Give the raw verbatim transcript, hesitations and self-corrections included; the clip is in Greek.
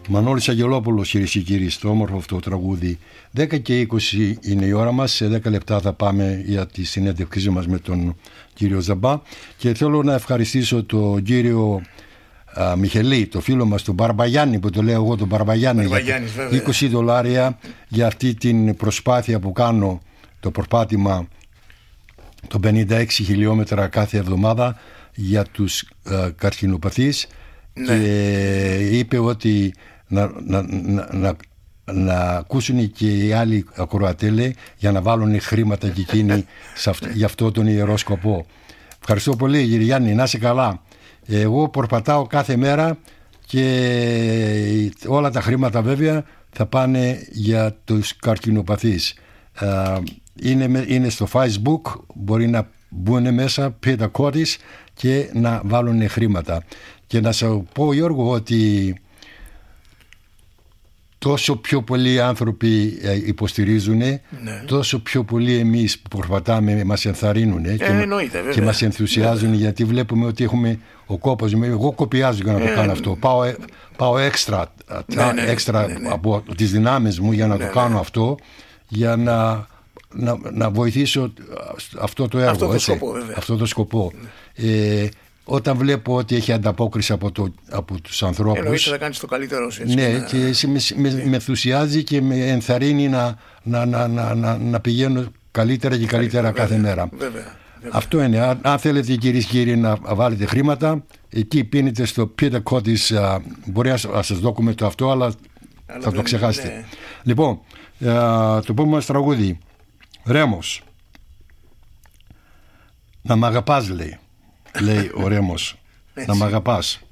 Μανώλης Αγγελόπουλος, κυρίες και κύριοι, στο όμορφο αυτό τραγούδι. δέκα και είκοσι είναι η ώρα μας. Σε δέκα λεπτά θα πάμε για τη συνέντευξή μας με τον κύριο Ζαμπά. Και θέλω να ευχαριστήσω τον κύριο α, Μιχελή, το φίλο μας, τον Μπαρμπαγιάννη, που το λέω εγώ τον Μπαρμπαγιάννη, για είκοσι δολάρια για αυτή την προσπάθεια που κάνω, το προπάτημα των πενήντα έξι χιλιόμετρα κάθε εβδομάδα για τους α, καρκινοπαθείς. Ναι. Και είπε ότι να, να, να, να, να ακούσουν και οι άλλοι ακροατέλε για να βάλουν χρήματα και εκείνοι αυτό, για αυτό τον ιερό σκοπό. Ευχαριστώ πολύ, κύριε Γιάννη, να είσαι καλά. Εγώ προπατάω κάθε μέρα και όλα τα χρήματα βέβαια θα πάνε για τους καρκινοπαθείς. Είναι, είναι στο Facebook, μπορεί να μπουν μέσα Peter Kotis και να βάλουν χρήματα. Και να σου πω, Γιώργο, ότι τόσο πιο πολλοί άνθρωποι υποστηρίζουν, ναι, τόσο πιο πολλοί εμείς που προπατάμε μας ενθαρρύνουν ε, και, εννοείται, και μας ενθουσιάζουν, βέβαια, γιατί βλέπουμε ότι έχουμε ο κόπος. Εγώ κοπιάζω για να ε, το κάνω αυτό. Πάω, πάω έξτρα, ναι, ναι, έξτρα ναι, ναι. από τις δυνάμεις μου για να ναι, το κάνω ναι. αυτό, για να, να, να βοηθήσω αυτό το έργο. Αυτό το έτσι, σκοπό, αυτό το σκοπό. Ναι. Ε, Όταν βλέπω ότι έχει ανταπόκριση από, το, από τους ανθρώπους, εννοείται να κάνεις το καλύτερό σου. Ναι, να... και με, με, με ενθουσιάζει και με ενθαρρύνει να, να, να, να, να, να πηγαίνω καλύτερα και καλύτερα βέβαια, κάθε μέρα. Βέβαια, βέβαια. Αυτό είναι. Αν, αν θέλετε, κυρίες και κύριοι, να βάλετε χρήματα, εκεί πίνετε στο Peter Kotis. Μπορεί να σας δώκουμε το αυτό, αλλά, αλλά θα δεν, το ξεχάσετε. Ναι. Λοιπόν, α, το επόμενο μας τραγούδι, Ρέμος. Να μ' αγαπάς, λέει. Λέει ο Ρέμος, να μ' αγαπάς.